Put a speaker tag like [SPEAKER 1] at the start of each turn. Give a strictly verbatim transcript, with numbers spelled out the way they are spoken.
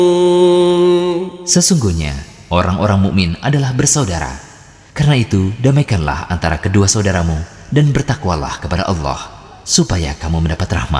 [SPEAKER 1] Sesungguhnya orang-orang mukmin adalah bersaudara. Karena itu damaikanlah antara kedua saudaramu dan bertakwalah kepada Allah supaya kamu mendapat rahmat.